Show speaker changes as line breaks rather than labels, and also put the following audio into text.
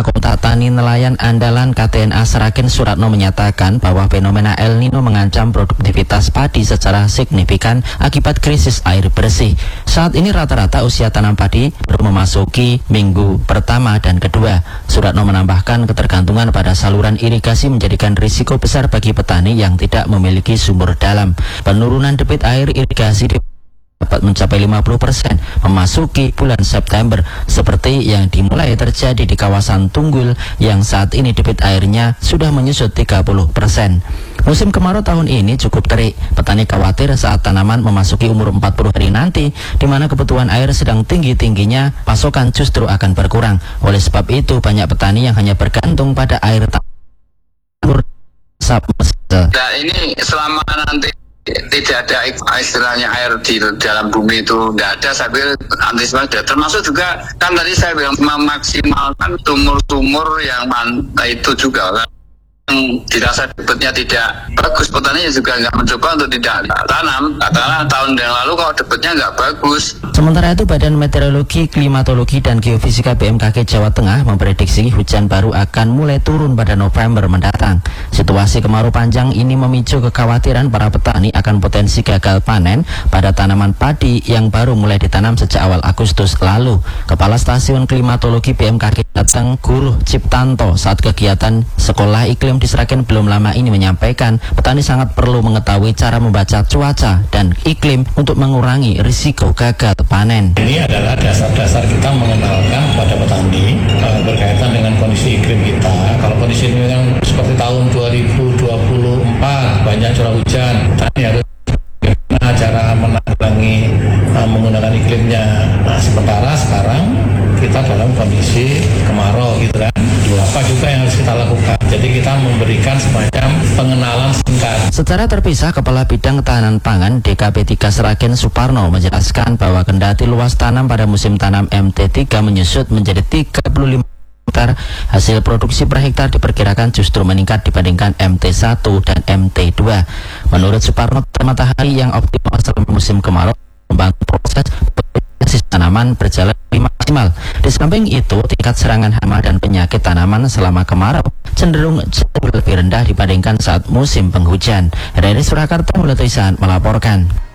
Kepala Kota Tani Nelayan Andalan KTNA Seragen Suratno menyatakan bahwa fenomena El Nino mengancam produktivitas padi secara signifikan akibat krisis air bersih. Saat ini rata-rata usia tanam padi baru memasuki minggu pertama dan kedua. Suratno menambahkan ketergantungan pada saluran irigasi menjadikan risiko besar bagi petani yang tidak memiliki sumur dalam. Penurunan debit air irigasi dapat mencapai 50% memasuki bulan September, seperti yang dimulai terjadi di kawasan Tunggul yang saat ini debit airnya sudah menyusut 30%. Musim kemarau tahun ini cukup terik. Petani khawatir saat tanaman memasuki umur 40 hari nanti, di mana kebutuhan air sedang tinggi-tingginya, pasokan justru akan berkurang. Oleh sebab itu, banyak petani yang hanya bergantung pada air tawar.
Nah, ini selama nanti tidak ada istilahnya air di dalam bumi itu tidak ada, saya pikir antisipasi. Termasuk juga kan tadi saya bilang memaksimalkan sumur-sumur yang itu juga kan yang dirasa debitnya tidak bagus, petani juga nggak mencoba untuk tidak tanam. Katakanlah tahun yang lalu kalau debitnya nggak bagus.
Sementara itu, Badan Meteorologi, Klimatologi, dan Geofisika BMKG Jawa Tengah memprediksi hujan baru akan mulai turun pada November mendatang. Situasi kemarau panjang ini memicu kekhawatiran para petani akan potensi gagal panen pada tanaman padi yang baru mulai ditanam sejak awal Agustus lalu. Kepala Stasiun Klimatologi BMKG Jateng, Guru Ciptanto, saat kegiatan Sekolah Iklim di Seragen belum lama ini menyampaikan petani sangat perlu mengetahui cara membaca cuaca dan iklim untuk mengurangi risiko gagal panen.
Ini adalah dasar-dasar kita mengenalkan kepada petani berkaitan dengan kondisi iklim kita. Kalau kondisi iklim yang seperti tahun 2024 banyak curah hujan, petani harus bagaimana cara menanggulangi menggunakan iklimnya. Nah, sementara sekarang kita dalam kondisi kemarau gitu kan. Apa juga yang harus kita lakukan? Jadi kita memberikan semacam pengenalan singkat.
Secara terpisah, Kepala Bidang Ketahanan Pangan DKP 3 Seragen Suparno menjelaskan bahwa kendati luas tanam pada musim tanam MT3 menyusut menjadi 35 hektar, hasil produksi per hektar diperkirakan justru meningkat dibandingkan MT1 dan MT2. Menurut Suparno, matahari yang optimal selama musim kemarau membantu proses tanaman berjalan lebih maksimal. Di samping itu, tingkat serangan hama dan penyakit tanaman selama kemarau cenderung lebih rendah dibandingkan saat musim penghujan. Dari Surakarta, Mulai Tulisan melaporkan.